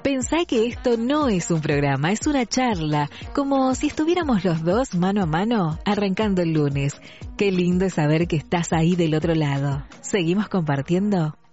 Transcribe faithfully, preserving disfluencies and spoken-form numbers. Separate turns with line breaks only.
Pensá que esto no es un programa, es una charla, como si estuviéramos los dos mano a mano arrancando el lunes. Qué lindo es saber que estás ahí del otro lado. ¿Seguimos compartiendo?